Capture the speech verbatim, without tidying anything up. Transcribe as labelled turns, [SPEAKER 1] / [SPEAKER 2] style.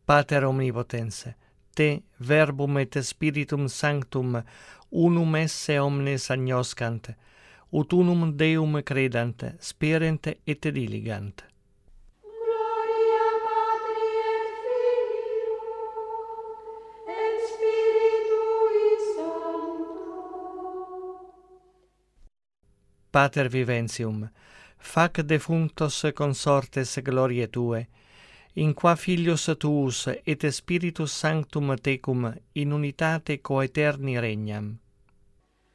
[SPEAKER 1] Pater omnipotens, te verbum et spiritum sanctum unum esse omnes agnoscant, ut unum Deum credant, sperent et diligant.
[SPEAKER 2] Gloria Patri et Filio et Spiritui Sancto.
[SPEAKER 1] Pater viventium, fac defunctos consortes gloriae Tue, in qua Filius Tuus et Spiritus Sanctum Tecum in unitate coeterni regnam,